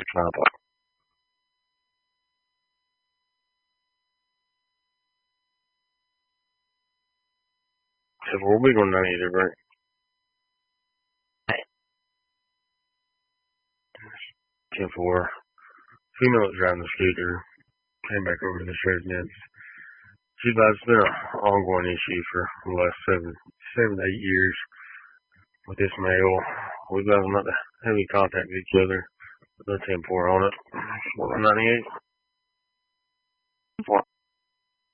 tripod. So we'll be going 90 right? 10-4. Female was driving the scooter. Came back over to this residence. It's been an ongoing issue for the last 7 to 8 years with this male. We've got not to have any contact with each other. The 10-4 on it. 98.